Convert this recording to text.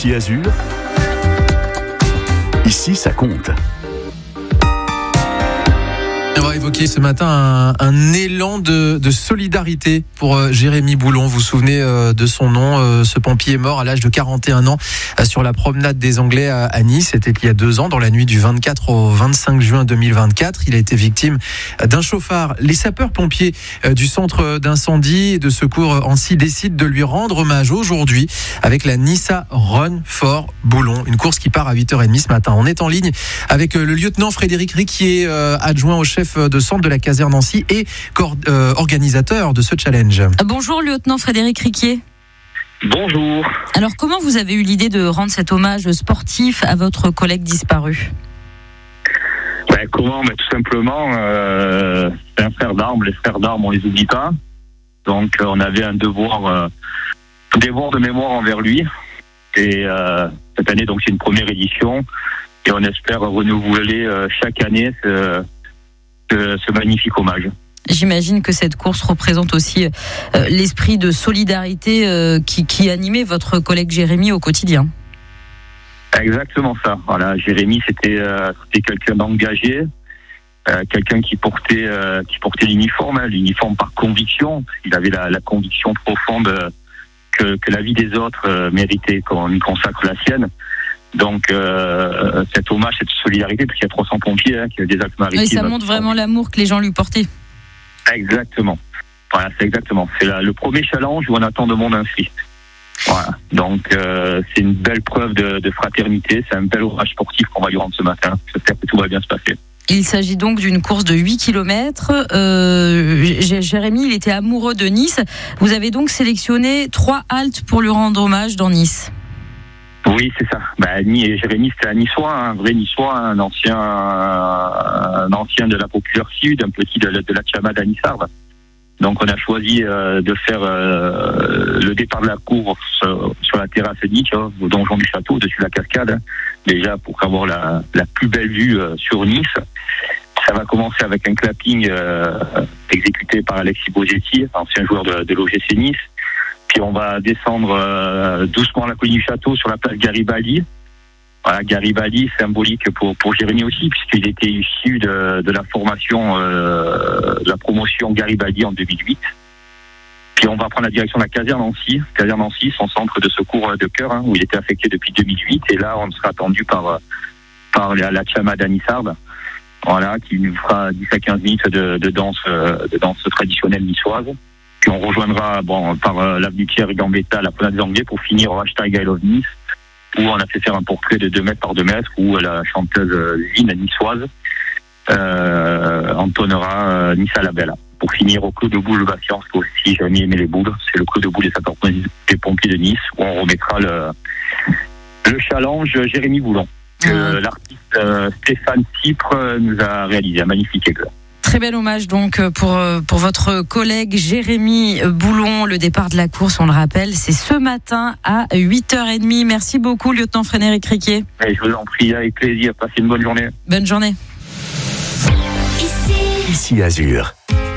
Ici Azur, ici ça compte. On va évoquer ce matin un élan de solidarité pour Jérémy Boulon. Vous vous souvenez de son nom, ce pompier est mort à l'âge de 41 ans sur la promenade des Anglais à Nice. C'était il y a 2 ans, dans la nuit du 24 au 25 juin 2024. Il a été victime d'un chauffard. Les sapeurs-pompiers du centre d'incendie et de secours Annecy décident de lui rendre hommage aujourd'hui avec la Nissa Run for Boulon, une course qui part à 8h30 ce matin. On est en ligne avec le lieutenant Frédéric Riquier, adjoint au chef de centre de la caserne Nancy et organisateur de ce challenge. Bonjour lieutenant Frédéric Riquier. Bonjour. Alors comment vous avez eu l'idée de rendre cet hommage sportif à votre collègue disparu ? Comment ? Tout simplement, c'est un frère d'armes. Les frères d'armes, on les oublie pas. Donc on avait un devoir de mémoire envers lui. Et cette année, donc c'est une première édition. Et on espère renouveler chaque année ce magnifique hommage. J'imagine que cette course représente aussi l'esprit de solidarité qui animait votre collègue Jérémy au quotidien. Exactement ça. Voilà, Jérémy, c'était quelqu'un d'engagé, quelqu'un qui portait l'uniforme par conviction. Il avait la conviction profonde que la vie des autres méritait qu'on lui consacre la sienne. Donc cet hommage, cette solidarité, parce qu'il y a 300 pompiers qui ont des actes maritimes. Et ça montre vraiment l'amour que les gens lui portaient. Exactement. Voilà, c'est exactement. C'est le premier challenge où on attend de monde inscrit. Voilà. Donc c'est une belle preuve de fraternité. C'est un bel hommage sportif qu'on va lui rendre ce matin. J'espère que tout va bien se passer. Il s'agit donc d'une course de 8 km. Jérémy, il était amoureux de Nice. Vous avez donc sélectionné 3 haltes pour lui rendre hommage dans Nice. Oui, c'est ça. Jérémy, c'était un Niçois, un vrai Niçois, un ancien de la Populaire Sud, un petit de la Chamade à Nissardes. Donc on a choisi de faire le départ de la course sur la terrasse Nice, au donjon du château, dessus la cascade, déjà pour avoir la plus belle vue sur Nice. Ça va commencer avec un clapping exécuté par Alexis Bosetti, ancien joueur de l'OGC Nice. Puis on va descendre doucement la colline du château sur la place Garibaldi. Voilà, Garibaldi, symbolique pour Jérémy aussi, puisqu'il était issu de la formation, de la promotion Garibaldi en 2008. Puis on va prendre la direction de la caserne Nancy, son centre de secours de cœur, où il était affecté depuis 2008. Et là, on sera attendu par la Chamade à Nissardes, voilà, qui nous fera 10 à 15 minutes de danse traditionnelle niçoise. Puis on rejoindra par l'avenue Thierry et Gambetta la promenade des Anglais pour finir au hashtag I Love Nice, où on a fait faire un portrait de 2 mètres par 2 mètres, où la chanteuse Zine niçoise entonnera Nice à la Belle. Pour finir au Clos de Boule Bastien, parce que aussi Jérémy aimait les boules, c'est le Clos de Boule des pompiers de Nice, où on remettra le challenge Jérémy Boulon, que l'artiste Stéphane Cypre nous a réalisé, un magnifique aigle. Très bel hommage donc pour votre collègue Jérémy Boulon. Le départ de la course, on le rappelle, c'est ce matin à 8h30. Merci beaucoup, lieutenant Frédéric Riquier. Et je vous en prie, avec plaisir. Passez une bonne journée. Bonne journée. Ici Azur.